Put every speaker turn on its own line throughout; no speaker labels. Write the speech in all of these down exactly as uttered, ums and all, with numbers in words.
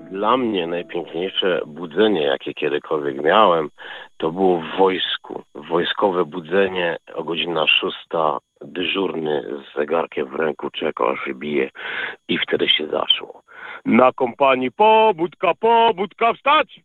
Dla mnie najpiękniejsze budzenie, jakie kiedykolwiek miałem, to było w wojsku. Wojskowe budzenie o godzina szósta, dyżurny z zegarkiem w ręku czekał, aż bije i wtedy się zaszło. Na kompanii pobudka, pobudka, wstać!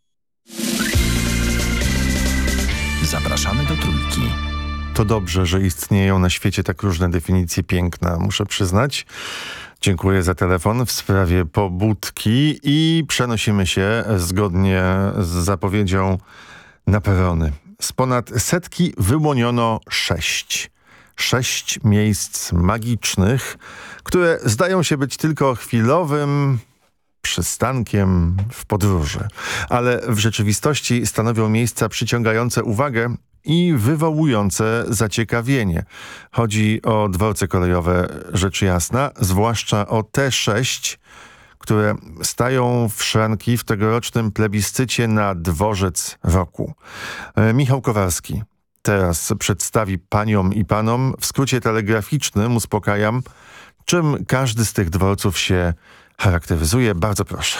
Zapraszamy do Trójki.
To dobrze, że istnieją na świecie tak różne definicje piękna, muszę przyznać. Dziękuję za telefon w sprawie pobudki i przenosimy się zgodnie z zapowiedzią na perony. Z ponad setki wyłoniono sześć. Sześć miejsc magicznych, które zdają się być tylko chwilowym przystankiem w podróży, ale w rzeczywistości stanowią miejsca przyciągające uwagę i wywołujące zaciekawienie. Chodzi o dworce kolejowe, rzecz jasna, zwłaszcza o te sześć, które stają w szranki w tegorocznym plebiscycie na dworzec roku. E, Michał Kowalski teraz przedstawi paniom i panom w skrócie telegraficznym, uspokajam, czym każdy z tych dworców się charakteryzuje. Bardzo proszę.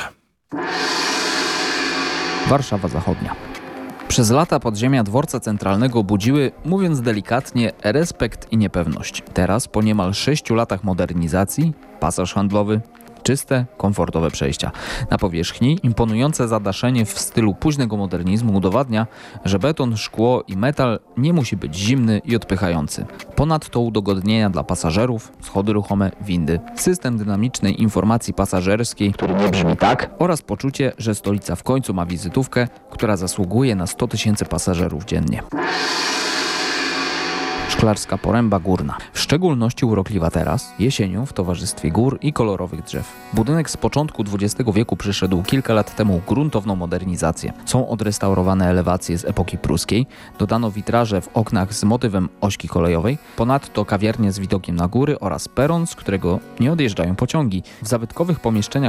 Warszawa Zachodnia. Przez lata podziemia dworca centralnego budziły, mówiąc delikatnie, respekt i niepewność. Teraz, po niemal sześciu latach modernizacji, pasaż handlowy, czyste, komfortowe przejścia. Na powierzchni imponujące zadaszenie w stylu późnego modernizmu udowadnia, że beton, szkło i metal nie musi być zimny i odpychający. Ponadto udogodnienia dla pasażerów, schody ruchome, windy, system dynamicznej informacji pasażerskiej, który nie brzmi tak, oraz poczucie, że stolica w końcu ma wizytówkę, która zasługuje na sto tysięcy pasażerów dziennie. Szklarska Poręba Górna. W szczególności urokliwa teraz, jesienią w towarzystwie gór i kolorowych drzew. Budynek z początku dwudziestego wieku przyszedł kilka lat temu gruntowną modernizację. Są odrestaurowane elewacje z epoki pruskiej, dodano witraże w oknach z motywem ośki kolejowej, ponadto kawiarnie z widokiem na góry oraz peron, z którego nie odjeżdżają pociągi. W zabytkowych pomieszczeniach